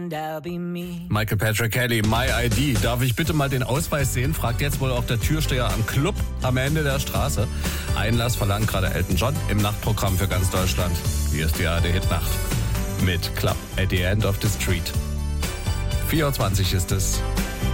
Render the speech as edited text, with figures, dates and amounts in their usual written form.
Michael Patrick Kelly, My ID. Darf ich bitte mal den Ausweis sehen? Fragt jetzt wohl auch der Türsteher am Club am Ende der Straße. Einlass verlangt gerade Elton John im Nachtprogramm für ganz Deutschland. Hier ist die ARD-Hitnacht mit Club at the End of the Street. 4:20 ist es.